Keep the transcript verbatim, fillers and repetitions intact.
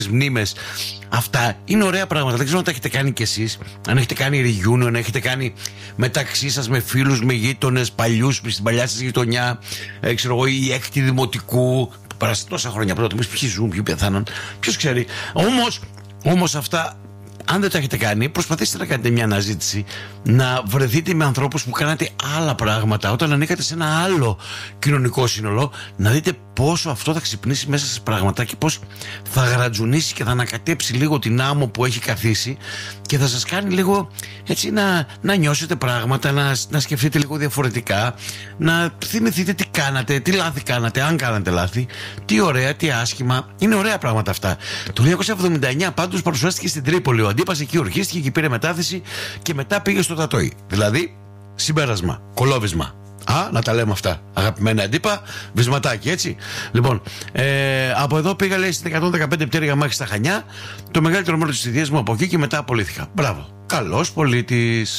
μνήμες. Αυτά είναι ωραία πράγματα. Δεν ξέρω αν τα έχετε κάνει κι εσείς. Αν έχετε κάνει reunion, αν έχετε κάνει μεταξύ σας με φίλους, με γείτονες παλιούς στην παλιά σας γειτονιά. Ε, ξέρω εγώ, η έκτη δημοτικού. Πέρασε τόσα χρόνια πρώτα. Εμείς ποιοι ζουν, ποιοι πεθάναν. Ποιος ξέρει. Όμως, όμως αυτά. Αν δεν το έχετε κάνει, προσπαθήστε να κάνετε μια αναζήτηση, να βρεθείτε με ανθρώπους που κάνατε άλλα πράγματα όταν ανήκατε σε ένα άλλο κοινωνικό σύνολο, να δείτε πόσο αυτό θα ξυπνήσει μέσα σας πράγματα και πώς θα γρατζουνίσει και θα ανακατέψει λίγο την άμμο που έχει καθίσει και θα σας κάνει λίγο έτσι να, να νιώσετε πράγματα, να, να σκεφτείτε λίγο διαφορετικά, να θυμηθείτε τι κάνατε, τι λάθη κάνατε, αν κάνατε λάθη, τι ωραία, τι άσχημα. Είναι ωραία πράγματα αυτά. Το χίλια εννιακόσια εβδομήντα εννιά πάντως παρουσιάστηκε στην Τρίπολη. Ο Αντίπας εκεί ορχίστηκε και πήρε μετάθεση και μετά πήγε στο Τατόι. Δηλαδή, συμπέρασμα, κολόβισμα. Α, να τα λέμε αυτά. Αγαπημένα Αντίπα, βυσματάκι, έτσι. Λοιπόν, ε, από εδώ πήγα, λέει, στην εκατόν δεκαπέντε πτέρυγα μάχη στα Χανιά. Το μεγαλύτερο μέρος της ιδέας μου από εκεί και μετά απολύθηκα. Μπράβο. Καλός πολίτης.